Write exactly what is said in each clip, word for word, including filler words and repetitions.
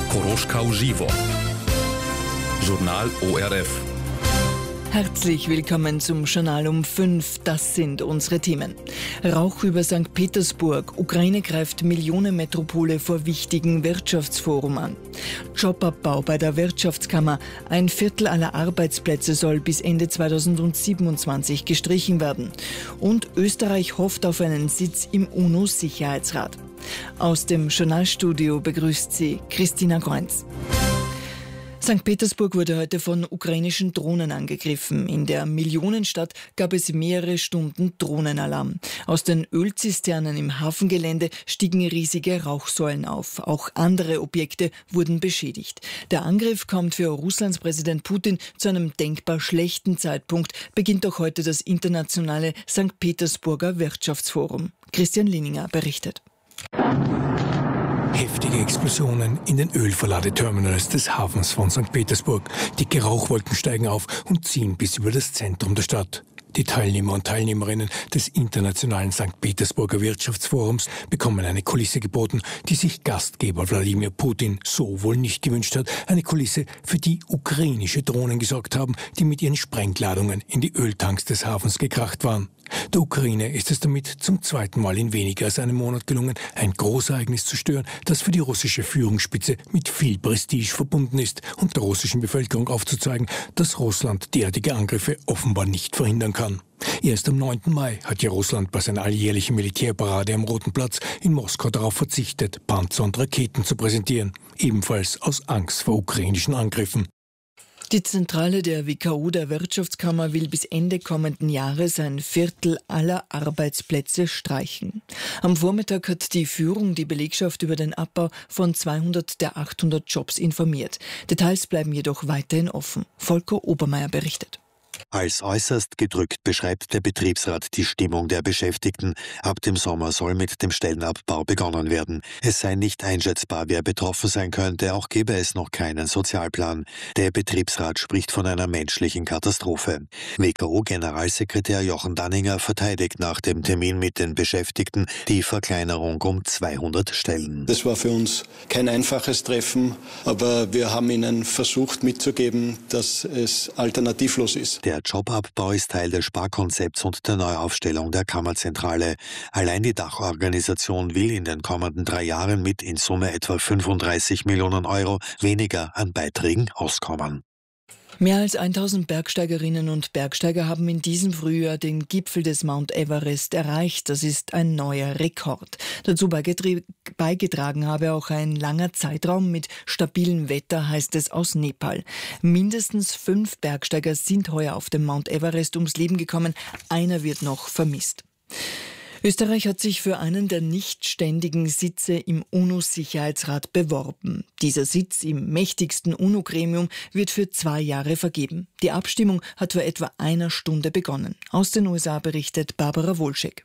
Koroška uživo. Journal O R F. Herzlich willkommen zum Journal um fünf. Das sind unsere Themen. Rauch über Sankt Petersburg. Ukraine greift Millionenmetropole vor wichtigen Wirtschaftsforum an. Jobabbau bei der Wirtschaftskammer. Ein Viertel aller Arbeitsplätze soll bis Ende zweitausendsiebenundzwanzig gestrichen werden. Und Österreich hofft auf einen Sitz im UNO-Sicherheitsrat. Aus dem Journalstudio begrüßt sie Christina Groenz. Sankt Petersburg wurde heute von ukrainischen Drohnen angegriffen. In der Millionenstadt gab es mehrere Stunden Drohnenalarm. Aus den Ölzisternen im Hafengelände stiegen riesige Rauchsäulen auf. Auch andere Objekte wurden beschädigt. Der Angriff kommt für Russlands Präsident Putin zu einem denkbar schlechten Zeitpunkt, beginnt auch heute das internationale Sankt Petersburger Wirtschaftsforum. Christian Lininger berichtet. Heftige Explosionen in den Ölverladeterminals des Hafens von Sankt Petersburg. Dicke Rauchwolken steigen auf und ziehen bis über das Zentrum der Stadt. Die Teilnehmer und Teilnehmerinnen des internationalen Sankt Petersburger Wirtschaftsforums bekommen eine Kulisse geboten, die sich Gastgeber Wladimir Putin so wohl nicht gewünscht hat. Eine Kulisse, für die ukrainische Drohnen gesorgt haben, die mit ihren Sprengladungen in die Öltanks des Hafens gekracht waren. Der Ukraine ist es damit zum zweiten Mal in weniger als einem Monat gelungen, ein Großereignis zu stören, das für die russische Führungsspitze mit viel Prestige verbunden ist und der russischen Bevölkerung aufzuzeigen, dass Russland derartige Angriffe offenbar nicht verhindern kann. Erst am neunten Mai hat ja Russland bei seiner alljährlichen Militärparade am Roten Platz in Moskau darauf verzichtet, Panzer und Raketen zu präsentieren, ebenfalls aus Angst vor ukrainischen Angriffen. Die Zentrale der W K O, der Wirtschaftskammer, will bis Ende kommenden Jahres ein Viertel aller Arbeitsplätze streichen. Am Vormittag hat die Führung die Belegschaft über den Abbau von zweihundert der achthundert Jobs informiert. Details bleiben jedoch weiterhin offen. Volker Obermeier berichtet. Als äußerst gedrückt beschreibt der Betriebsrat die Stimmung der Beschäftigten. Ab dem Sommer soll mit dem Stellenabbau begonnen werden. Es sei nicht einschätzbar, wer betroffen sein könnte, auch gebe es noch keinen Sozialplan. Der Betriebsrat spricht von einer menschlichen Katastrophe. W K O-Generalsekretär Jochen Danninger verteidigt nach dem Termin mit den Beschäftigten die Verkleinerung um zweihundert Stellen. Das war für uns kein einfaches Treffen, aber wir haben ihnen versucht mitzugeben, dass es alternativlos ist. Der Jobabbau ist Teil des Sparkonzepts und der Neuaufstellung der Kammerzentrale. Allein die Dachorganisation will in den kommenden drei Jahren mit in Summe etwa fünfunddreißig Millionen Euro weniger an Beiträgen auskommen. Mehr als tausend Bergsteigerinnen und Bergsteiger haben in diesem Frühjahr den Gipfel des Mount Everest erreicht. Das ist ein neuer Rekord. Dazu beigetragen habe auch ein langer Zeitraum mit stabilem Wetter, heißt es aus Nepal. Mindestens fünf Bergsteiger sind heuer auf dem Mount Everest ums Leben gekommen. Einer wird noch vermisst. Österreich hat sich für einen der nicht ständigen Sitze im UNO-Sicherheitsrat beworben. Dieser Sitz im mächtigsten UNO-Gremium wird für zwei Jahre vergeben. Die Abstimmung hat vor etwa einer Stunde begonnen. Aus den U S A berichtet Barbara Wolschek.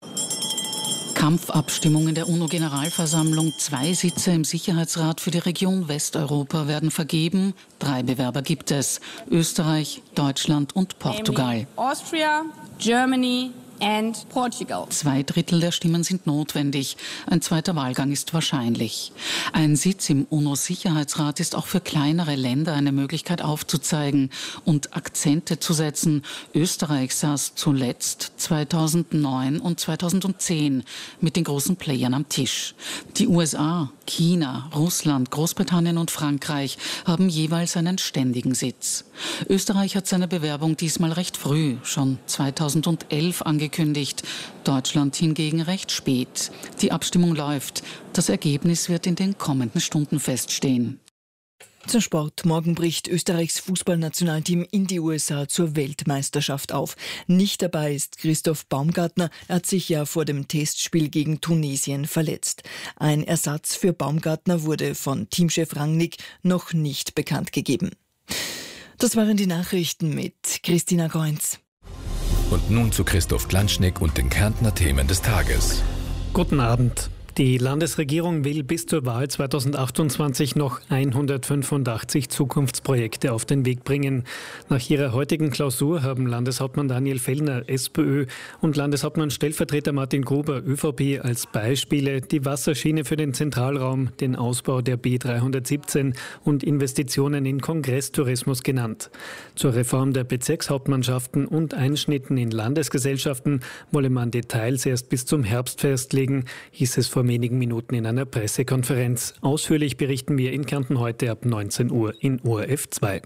Kampfabstimmung in der UNO-Generalversammlung. Zwei Sitze im Sicherheitsrat für die Region Westeuropa werden vergeben. Drei Bewerber gibt es: Österreich, Deutschland und Portugal. Austria, Germany and Portugal. Zwei Drittel der Stimmen sind notwendig. Ein zweiter Wahlgang ist wahrscheinlich. Ein Sitz im UNO-Sicherheitsrat ist auch für kleinere Länder eine Möglichkeit aufzuzeigen und Akzente zu setzen. Österreich saß zuletzt zweitausendneun und zweitausendzehn mit den großen Playern am Tisch. Die U S A, China, Russland, Großbritannien und Frankreich haben jeweils einen ständigen Sitz. Österreich hat seine Bewerbung diesmal recht früh, schon zweitausendelf angekündigt. Deutschland hingegen recht spät. Die Abstimmung läuft. Das Ergebnis wird in den kommenden Stunden feststehen. Zum Sport. Morgen bricht Österreichs Fußballnationalteam in die U S A zur Weltmeisterschaft auf. Nicht dabei ist Christoph Baumgartner. Er hat sich ja vor dem Testspiel gegen Tunesien verletzt. Ein Ersatz für Baumgartner wurde von Teamchef Rangnick noch nicht bekannt gegeben. Das waren die Nachrichten mit Christina Groenz. Und nun zu Christoph Glanschnick und den Kärntner Themen des Tages. Guten Abend. Die Landesregierung will bis zur Wahl zweitausendachtundzwanzig noch hundertfünfundachtzig Zukunftsprojekte auf den Weg bringen. Nach ihrer heutigen Klausur haben Landeshauptmann Daniel Fellner, SPÖ, und Landeshauptmann Stellvertreter Martin Gruber, ÖVP, als Beispiele die Wasserschiene für den Zentralraum, den Ausbau der B dreihundertsiebzehn und Investitionen in Kongresstourismus genannt. Zur Reform der Bezirkshauptmannschaften und Einschnitten in Landesgesellschaften wolle man Details erst bis zum Herbst festlegen, hieß es vor wenigen Minuten in einer Pressekonferenz. Ausführlich berichten wir in Kärnten heute ab neunzehn Uhr in O R F zwei.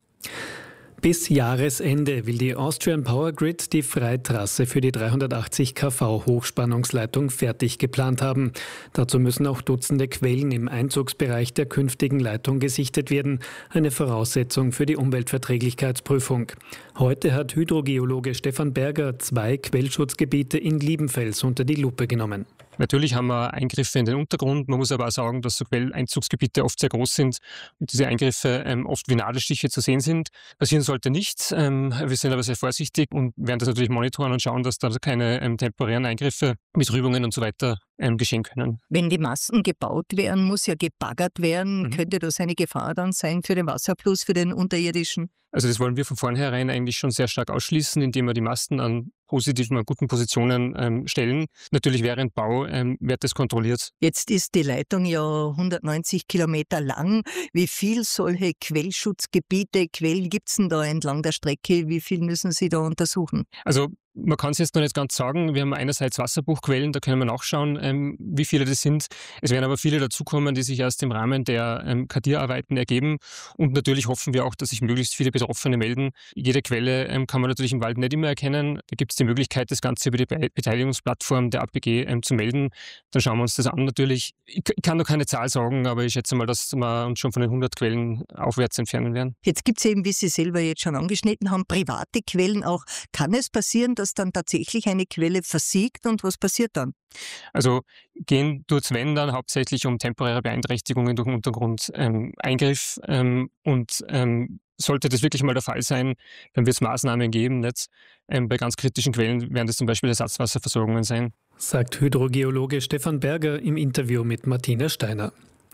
Bis Jahresende will die Austrian Power Grid die Freitrasse für die dreihundertachtzig Kilovolt Hochspannungsleitung fertig geplant haben. Dazu müssen auch Dutzende Quellen im Einzugsbereich der künftigen Leitung gesichtet werden, eine Voraussetzung für die Umweltverträglichkeitsprüfung. Heute hat Hydrogeologe Stefan Berger zwei Quellschutzgebiete in Liebenfels unter die Lupe genommen. Natürlich haben wir Eingriffe in den Untergrund. Man muss aber auch sagen, dass so Quelleinzugsgebiete oft sehr groß sind und diese Eingriffe ähm, oft wie Nadelstiche zu sehen sind. Passieren sollte nichts. Ähm, wir sind aber sehr vorsichtig und werden das natürlich monitoren und schauen, dass da keine ähm, temporären Eingriffe mit Rübungen und so weiter ähm, geschehen können. Wenn die Masten gebaut werden, muss ja gebaggert werden. Mhm. Könnte das eine Gefahr dann sein für den Wasserfluss, für den unterirdischen? Also das wollen wir von vornherein eigentlich schon sehr stark ausschließen, indem wir die Masten an positiven und guten Positionen ähm, stellen. Natürlich während Bau ähm, wird das kontrolliert. Jetzt ist die Leitung ja hundertneunzig Kilometer lang. Wie viele solche Quellschutzgebiete, Quellen gibt es denn da entlang der Strecke? Wie viel müssen Sie da untersuchen? Also man kann es jetzt noch nicht ganz sagen. Wir haben einerseits Wasserbuchquellen, da können wir nachschauen, ähm, wie viele das sind. Es werden aber viele dazukommen, die sich erst im Rahmen der ähm, Kartierarbeiten ergeben. Und natürlich hoffen wir auch, dass sich möglichst viele Betroffene melden. Jede Quelle ähm, kann man natürlich im Wald nicht immer erkennen. Da gibt es die Möglichkeit, das Ganze über die Be- Beteiligungsplattform der A P G ähm, zu melden. Dann schauen wir uns das an natürlich. Ich, ich kann noch keine Zahl sagen, aber ich schätze mal, dass wir uns schon von den hundert Quellen aufwärts entfernen werden. Jetzt gibt es eben, wie Sie selber jetzt schon angeschnitten haben, private Quellen auch. Kann es passieren, dass dann tatsächlich eine Quelle versiegt und was passiert dann? Also gehen tut es, wenn dann, hauptsächlich um temporäre Beeinträchtigungen durch den Untergrundeingriff ähm, ähm, und ähm, sollte das wirklich mal der Fall sein, dann wird es Maßnahmen geben. Nicht? Ähm, bei ganz kritischen Quellen werden das zum Beispiel Ersatzwasserversorgungen sein. Sagt Hydrogeologe Stefan Berger im Interview mit Martina Steiner.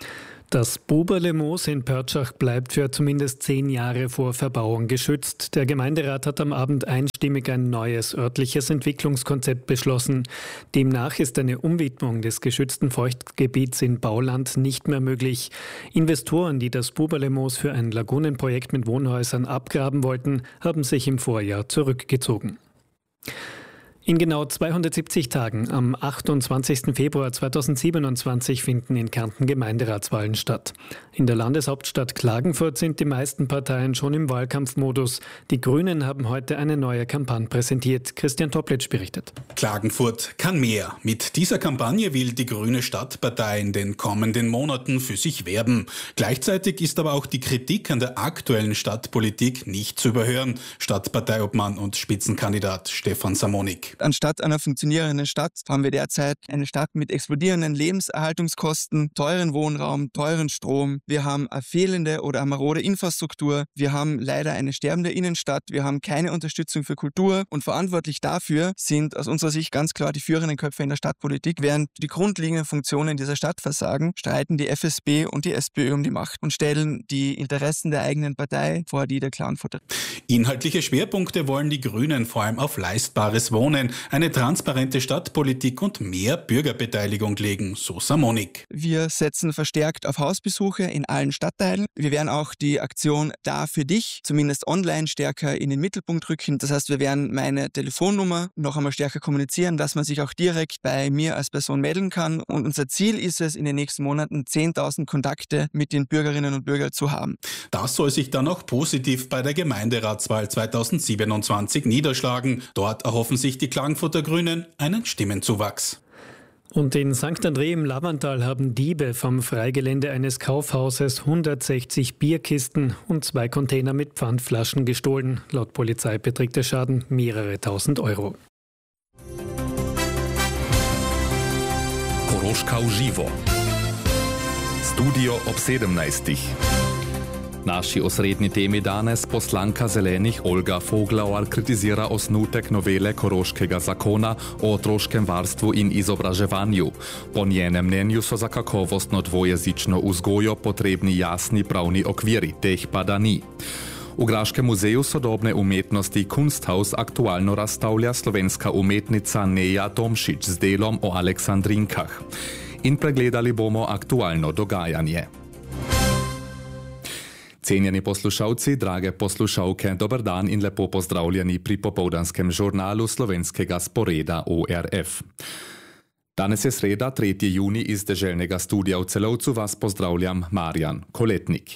Das Buberlemoos in Pörtschach bleibt für zumindest zehn Jahre vor Verbauung geschützt. Der Gemeinderat hat am Abend einstimmig ein neues örtliches Entwicklungskonzept beschlossen. Demnach ist eine Umwidmung des geschützten Feuchtgebiets in Bauland nicht mehr möglich. Investoren, die das Buberlemoos für ein Lagunenprojekt mit Wohnhäusern abgraben wollten, haben sich im Vorjahr zurückgezogen. In genau zweihundertsiebzig Tagen, am achtundzwanzigsten Februar zweitausendsiebenundzwanzig, finden in Kärnten Gemeinderatswahlen statt. In der Landeshauptstadt Klagenfurt sind die meisten Parteien schon im Wahlkampfmodus. Die Grünen haben heute eine neue Kampagne präsentiert. Christian Toplitsch berichtet. Klagenfurt kann mehr. Mit dieser Kampagne will die Grüne Stadtpartei in den kommenden Monaten für sich werben. Gleichzeitig ist aber auch die Kritik an der aktuellen Stadtpolitik nicht zu überhören. Stadtparteiobmann und Spitzenkandidat Stefan Samonik. Anstatt einer funktionierenden Stadt haben wir derzeit eine Stadt mit explodierenden Lebenserhaltungskosten, teuren Wohnraum, teuren Strom. Wir haben eine fehlende oder eine marode Infrastruktur. Wir haben leider eine sterbende Innenstadt. Wir haben keine Unterstützung für Kultur. Und verantwortlich dafür sind aus unserer Sicht ganz klar die führenden Köpfe in der Stadtpolitik. Während die grundlegenden Funktionen dieser Stadt versagen, streiten die F S B und die SPÖ um die Macht und stellen die Interessen der eigenen Partei vor die der Klagenfurter. Inhaltliche Schwerpunkte wollen die Grünen vor allem auf leistbares Wohnen, eine transparente Stadtpolitik und mehr Bürgerbeteiligung legen, so Samonik. Wir setzen verstärkt auf Hausbesuche in allen Stadtteilen. Wir werden auch die Aktion Da für dich, zumindest online, stärker in den Mittelpunkt rücken. Das heißt, wir werden meine Telefonnummer noch einmal stärker kommunizieren, dass man sich auch direkt bei mir als Person melden kann. Und unser Ziel ist es, in den nächsten Monaten zehntausend Kontakte mit den Bürgerinnen und Bürgern zu haben. Das soll sich dann auch positiv bei der Gemeinderatswahl zweitausendsiebenundzwanzig niederschlagen. Dort erhoffen sich die Klagenfurter Grünen einen Stimmenzuwachs. Und in Sankt André im Lavantal haben Diebe vom Freigelände eines Kaufhauses hundertsechzig Bierkisten und zwei Container mit Pfandflaschen gestohlen. Laut Polizei beträgt der Schaden mehrere tausend Euro. Koroška uživo. Studio ob sedemnajstih. Naši osrednji temi danes poslanka Zelenih Olga Foglauer kritizira osnutek novele Koroškega zakona o otroškem varstvu in izobraževanju. Po njenem mnenju so za kakovostno dvojezično vzgojo potrebni jasni pravni okviri, teh pa da ni. V Graškem muzeju sodobne umetnosti Kunsthaus aktualno razstavlja slovenska umetnica Neja Tomšič z delom o Aleksandrinkah. In pregledali bomo aktualno dogajanje. Cenjeni poslušalci, drage poslušalke, dober dan in lepo pozdravljeni pri popoldanskem žurnalu slovenskega sporeda O R F. Danes je sreda, tretji junij, iz deželnega studia v Celovcu vas pozdravljam Marjan Koletnik.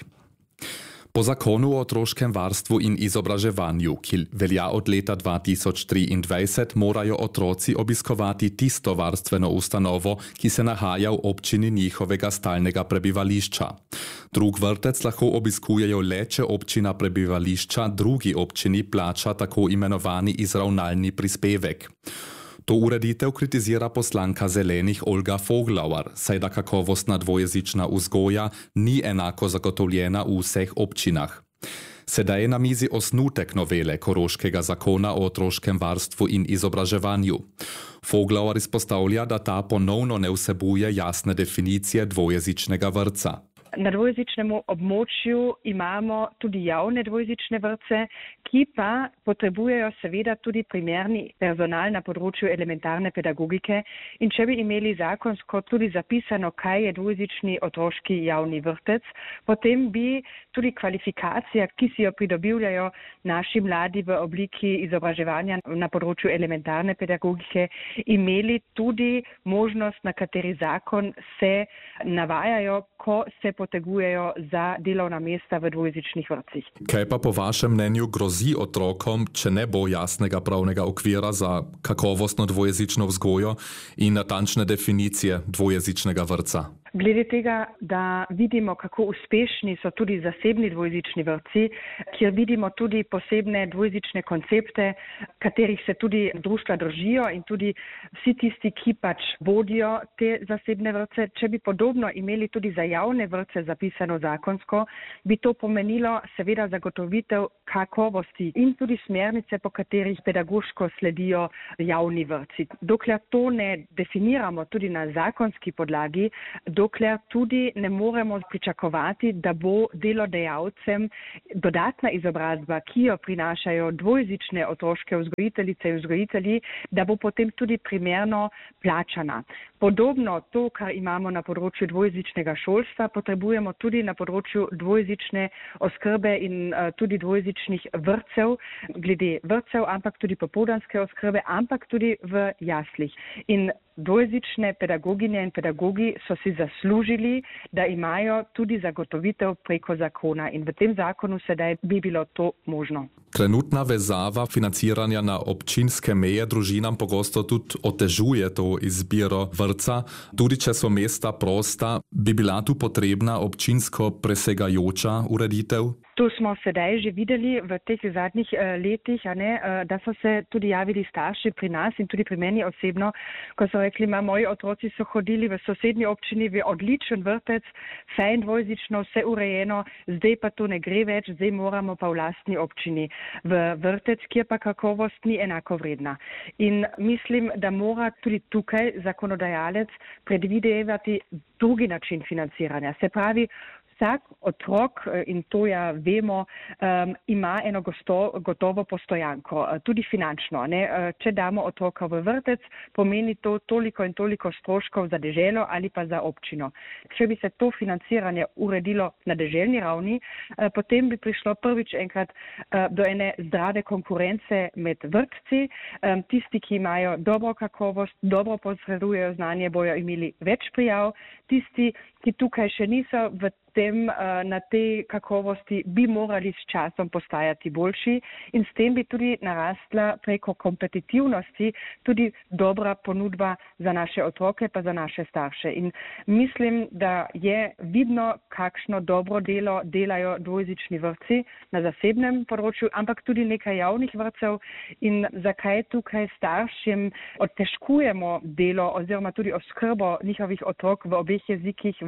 Po zakonu o otroškem varstvu in izobraževanju, ki velja od leta dva tisoč triindvajset, morajo otroci obiskovati tisto varstveno ustanovo, ki se nahaja v občini njihovega stalnega prebivališča. Drug vrtec lahko obiskujejo le, če občina prebivališča drugi občini plača tako imenovani izravnalni prispevek. To ureditev kritizira poslanka Zelenih Olga Foglauer, saj da kakovostna dvojezična vzgoja ni enako zagotovljena v vseh občinah. Sedaj je na mizi osnutek novele Koroškega zakona o otroškem varstvu in izobraževanju. Foglauer izpostavlja, da ta ponovno ne vsebuje jasne definicije dvojezičnega vrtca. Na dvojezičnem območju imamo tudi javne dvojezične vrtce, ki pa potrebujejo seveda tudi primerni personal na področju elementarne pedagogike. In če bi imeli zakonsko tudi zapisano, kaj je dvojezični otroški javni vrtec, potem bi tudi kvalifikacija, ki si jo pridobivajo naši mladi v obliki izobraževanja na področju elementarne pedagogike, imeli tudi možnost, na kateri zakon se navajajo, ko se potegujejo za delovna mesta v dvojezičnih vrtcih. Kaj pa po vašem mnenju grozi otrokom, če ne bo jasnega pravnega okvira za kakovostno dvojezično vzgojo in natančne definicije dvojezičnega vrtca? Glede tega, da vidimo, kako uspešni so tudi zasebni dvojezični vrtci, kjer vidimo tudi posebne dvojezične koncepte, katerih se tudi društva držijo in tudi vsi tisti, ki pač vodijo te zasebne vrtce. Če bi podobno imeli tudi za javne vrtce zapisano zakonsko, bi to pomenilo seveda zagotovitev kakovosti in tudi smernice, po katerih pedagoško sledijo javni vrtci. Dokler to ne definiramo tudi na zakonski podlagi, dokler tudi ne moremo pričakovati, da bo delodajalcem dodatna izobrazba, ki jo prinašajo dvojezične otroške vzgojiteljice in vzgojitelji, da bo potem tudi primerno plačana. Podobno to, kar imamo na področju dvojezičnega šolstva, potrebujemo tudi na področju dvojezične oskrbe in uh, tudi dvojezičnih vrtcev, glede vrtcev, ampak tudi popoldanske oskrbe, ampak tudi v jaslih. In dvojezične pedagoginje in pedagogi so si zaslužili, da imajo tudi zagotovitev preko zakona in v tem zakonu sedaj bi bilo to možno. Trenutna vezava financiranja na občinske meje družinam pogosto tudi otežuje to izbiro vrtca. Tudi če so mesta prosta, bi bila tu potrebna občinsko presegajoča ureditev? To smo sedaj že videli v teh zadnjih uh, letih, a ne, uh, da so se tudi javili starši pri nas in tudi pri meni osebno, ko so rekli, ma moji otroci so hodili v sosednji občini v odličen vrtec, fajn dvojezično, vse urejeno, zdaj pa to ne gre več, zdaj moramo pa v lastni občini v vrtec, kjer pa kakovost ni enako vredna. In mislim, da mora tudi tukaj zakonodajalec predvidevati drugi način financiranja. Se pravi, vsak otrok, in to ja vemo, um, ima eno gosto, gotovo postojanko, tudi finančno. Ne? Če damo otroka v vrtec, pomeni to toliko in toliko stroškov za deželo ali pa za občino. Če bi se to financiranje uredilo na deželni ravni, potem bi prišlo prvič enkrat do ene zdrave konkurence med vrtci. Tisti, ki imajo dobro kakovost, dobro posredujejo znanje, bojo imeli več prijav. Tisti, ki tukaj še niso v tem, na tej kakovosti, bi morali s časom postajati boljši in s tem bi tudi narastla preko kompetitivnosti tudi dobra ponudba za naše otroke pa za naše starše. In mislim, da je vidno, kakšno dobro delo delajo dvojezični vrtci na zasebnem področju, ampak tudi nekaj javnih vrtcev in zakaj tukaj staršem otežkujemo delo oziroma tudi oskrbo njihovih otrok v obeh jezikih, v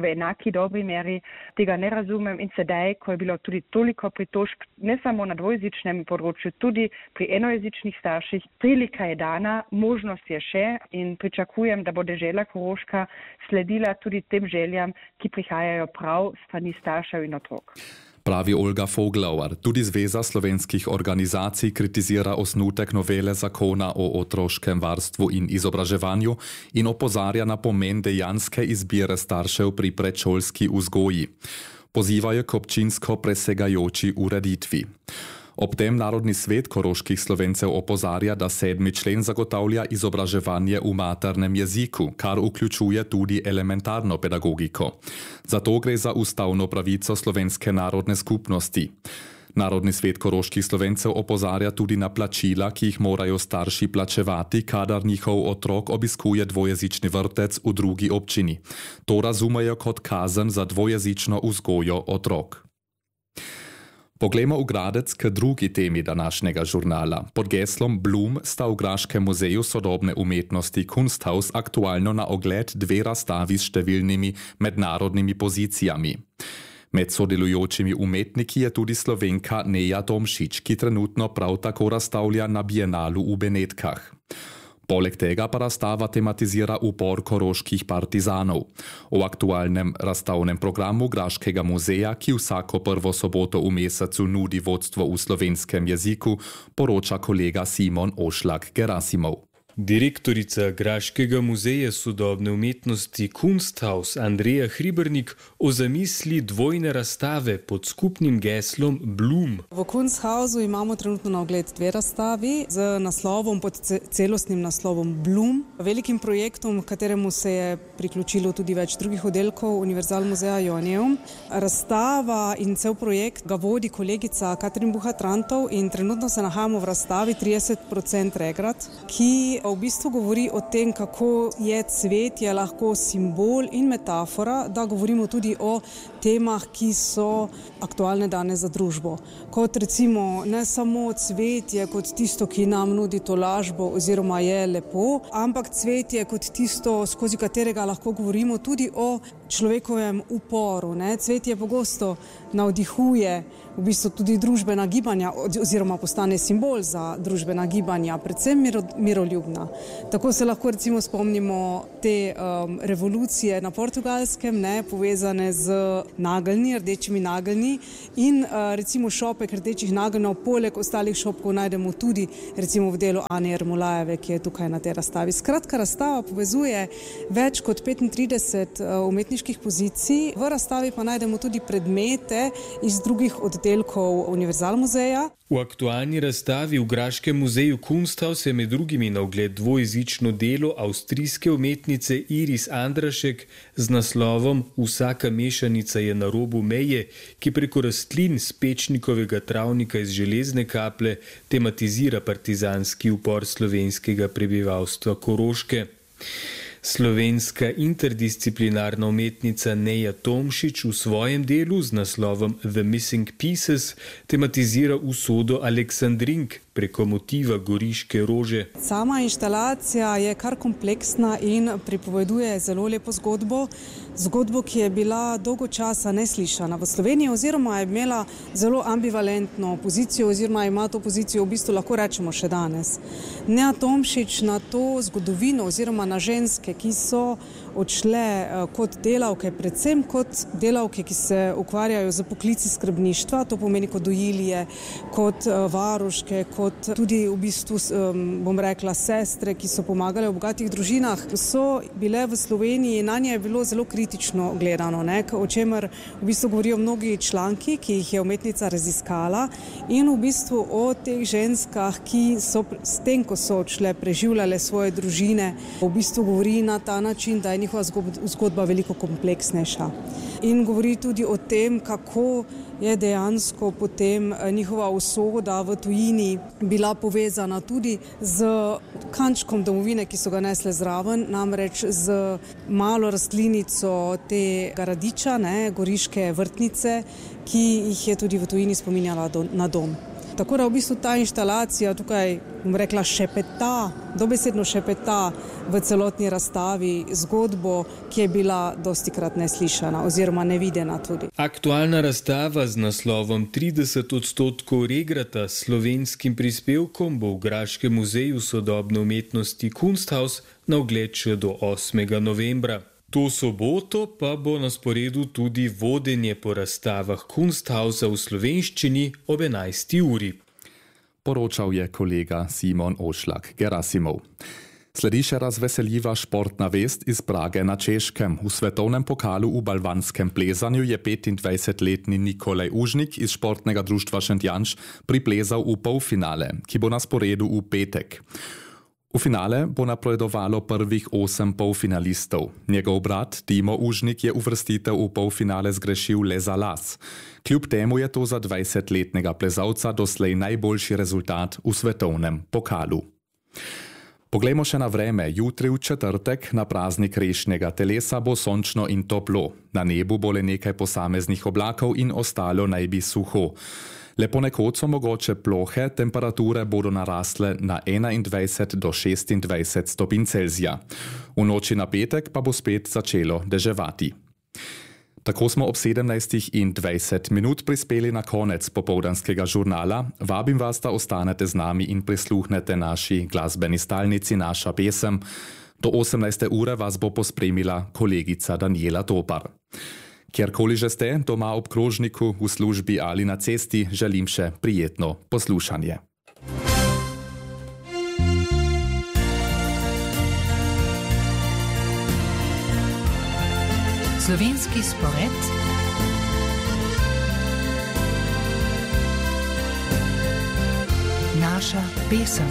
v enaki dobri meri. Tega ne razumem in sedaj, ko je bilo tudi toliko pritožb, ne samo na dvojezičnem področju, tudi pri enojezičnih starših, prilika je dana, možnost je še in pričakujem, da bo dežela Koroška sledila tudi tem željam, ki prihajajo prav strani staršev in otrok. Pravi Olga Foglauer. Tudi Zveza slovenskih organizacij kritizira osnutek novele zakona o otroškem varstvu in izobraževanju in opozarja na pomen dejanske izbire staršev pri predšolski vzgoji. Pozivajo k občinsko presegajoči ureditvi. Ob tem Narodni svet koroških Slovencev opozarja, da sedmi člen zagotavlja izobraževanje v maternem jeziku, kar vključuje tudi elementarno pedagogiko. Zato gre za ustavno pravico slovenske narodne skupnosti. Narodni svet koroških Slovencev opozarja tudi na plačila, ki jih morajo starši plačevati, kadar njihov otrok obiskuje dvojezični vrtec v drugi občini. To razumejo kot kazen za dvojezično vzgojo otrok. Poglejmo v Gradec k drugi temi današnjega žurnala. Pod geslom Bloom sta v Graškem muzeju sodobne umetnosti Kunsthaus aktualno na ogled dve razstavi s številnimi mednarodnimi pozicijami. Med sodelujočimi umetniki je tudi Slovenka Neja Tomšič, ki trenutno prav tako razstavlja na Bienalu v Benetkah. Poleg tega pa razstava tematizira upor koroških partizanov. O aktualnem razstavnem programu Graškega muzeja, ki vsako prvo soboto v mesecu nudi vodstvo v slovenskem jeziku, poroča kolega Simon Ošlak-Gerasimov. Direktorica Graškega muzeja sodobne umetnosti Kunsthaus Andreja Hribernik o zamisli dvojne razstave pod skupnim geslom Bloom. V Kunsthausu imamo trenutno na ogled dve razstavi z naslovom, pod celostnim naslovom Bloom, velikim projektom, kateremu se je priključilo tudi več drugih oddelkov Univerzal muzeja Joanneum. Razstava in cel projekt ga vodi kolegica Katrin Buhat-Rantov in trenutno se nahajamo v razstavi trideset procentov regrat, ki v bistvu govori o tem, kako je cvetje lahko simbol in metafora, da govorimo tudi o temah, ki so aktualne danes za družbo. Kot recimo ne samo cvetje kot tisto, ki nam nudi tolažbo oziroma je lepo, ampak cvetje kot tisto, skozi katerega lahko govorimo tudi o človekovem uporu. Ne? Cvetje pogosto navdihuje v bistvu tudi družbena gibanja oziroma postane simbol za družbena gibanja, predvsem miro, miroljubna. Tako se lahko recimo spomnimo te um, revolucije na Portugalskem, ne, povezane z nageljni, rdečimi nageljni in uh, recimo šopek rdečih nageljnov, poleg ostalih šopkov najdemo tudi recimo v delu Ane Ermolajeve, ki je tukaj na tej razstavi. Skratka, razstava povezuje več kot petintrideset uh, umetniških pozicij, v razstavi pa najdemo tudi predmete iz drugih oddelkov Univerzal muzeja. V aktualni razstavi v Graškem muzeju Kunsthaus je med drugimi na ogled dvojezično delo avstrijske umetnice Iris Andrašek z naslovom Vsaka mešanica je na robu meje, ki preko rastlin z Pečnikovega travnika iz železne kaple tematizira partizanski upor slovenskega prebivalstva Koroške. Slovenska interdisciplinarna umetnica Neja Tomšič v svojem delu z naslovom The Missing Pieces tematizira usodo Aleksandrink preko motiva goriške rože. Sama inštalacija je kar kompleksna in pripoveduje zelo lepo zgodbo, zgodbo, ki je bila dolgo časa neslišana v Sloveniji oziroma je imela zelo ambivalentno pozicijo oziroma ima to pozicijo v bistvu lahko rečemo še danes. Neja Tomšič na to zgodovino oziroma na ženske, ki so odšle kot delavke, predvsem kot delavke, ki se ukvarjajo z poklici skrbništva, to pomeni kot dojilje, kot varuške, kot tudi v bistvu, bom rekla, sestre, ki so pomagale v bogatih družinah, so bile v Sloveniji, na nje je bilo zelo kritično gledano, ne, o čemer v bistvu govorijo mnogi članki, ki jih je umetnica raziskala in v bistvu o teh ženskah, ki so s tem, ko so odšle, preživljale svoje družine, v bistvu govori na ta način, da je njihova zgodba veliko kompleksnejša. In govori tudi o tem, kako je dejansko potem njihova usoda v tujini bila povezana tudi z kančkom domovine, ki so ga nesle zraven, namreč z malo rastlinico tega radiča, ne, goriške vrtnice, ki jih je tudi v tujini spominjala do, na dom. Tako da v bistvu ta inštalacija tukaj, bom rekla, šepeta, dobesedno šepeta v celotni razstavi zgodbo, ki je bila dostikrat neslišana oziroma nevidena tudi. Aktualna razstava z naslovom trideset odstotkov regrata s slovenskim prispevkom bo v Graškem muzeju sodobne umetnosti Kunsthaus na ogled še do osmega novembra. To soboto pa bo na sporedu tudi vodenje po razstavah Kunsthausa v slovenščini ob enajsti uri. Poročal je kolega Simon Ošlak Gerasimov. Sledi še razveseljiva športna vest iz Prage na Češkem. V svetovnem pokalu v balvanskem plezanju je petindvajsetletni Nikolaj Užnik iz športnega društva Šentjanž priplezal v polfinale, ki bo na sporedu v petek. V finale bo napredovalo prvih osem polfinalistov. Njegov brat Timo Užnik je uvrstitev v polfinale zgrešil le za las. Kljub temu je to za dvajsetletnega plezalca doslej najboljši rezultat v svetovnem pokalu. Poglejmo še na vreme. Jutri v četrtek na praznik rešnjega telesa bo sončno in toplo. Na nebu bo le nekaj posameznih oblakov in ostalo naj bi suho. Le ponekod so mogoče plohe, temperature bodo narasle na enaindvajset do šestindvajset stopinj Celzija. V noči na petek pa bo spet začelo deževati. Tako smo ob sedemnajstih in dvajset minut prispeli na konec popoldanskega žurnala. Vabim vas, da ostanete z nami in prisluhnete naši glasbeni stalnici Naša pesem. Do osemnajste ure vas bo pospremila kolegica Daniela Topar. Kjerkoli že ste, doma ob krožniku, v službi ali na cesti, želim še prijetno poslušanje. Slovenski spored. Naša pesem.